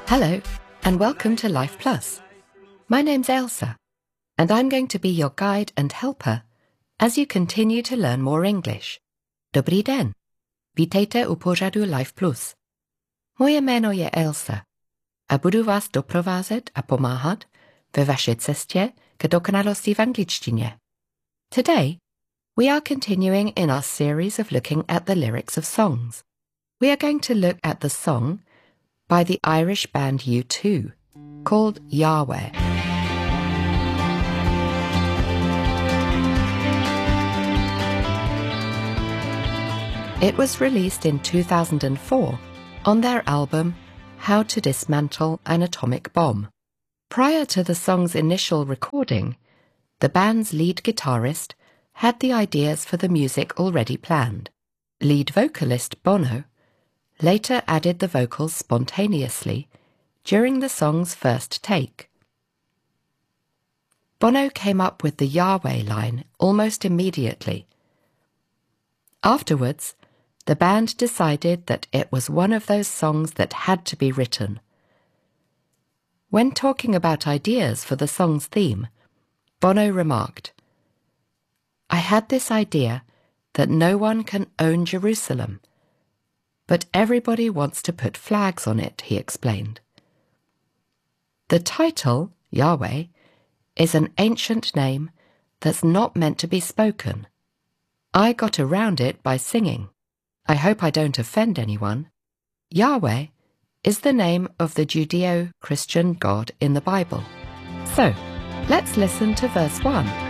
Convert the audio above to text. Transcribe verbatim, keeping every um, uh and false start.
Hello, and welcome to Life Plus. My name's Ailsa, and I'm going to be your guide and helper as you continue to learn more English. Dobrý den. Vítejte u pořadu Life Plus. Moje jméno je Ailsa a budu vás doprovázet a pomáhat ve vaší cestě k dokonalosti v angličtině. Today, we are continuing in our series of looking at the lyrics of songs. We are going to look at the song by the Irish band U two, called Yahweh. It was released in two thousand four on their album How to Dismantle an Atomic Bomb. Prior to the song's initial recording, the band's lead guitarist had the ideas for the music already planned. Lead vocalist Bono later added the vocals spontaneously during the song's first take. Bono came up with the Yahweh line almost immediately. Afterwards, the band decided that it was one of those songs that had to be written. When talking about ideas for the song's theme, Bono remarked, "I had this idea that no one can own Jerusalem, but everybody wants to put flags on it," he explained. The title, Yahweh, is an ancient name that's not meant to be spoken. I got around it by singing. I hope I don't offend anyone. Yahweh is the name of the Judeo-Christian God in the Bible. So, let's listen to verse one.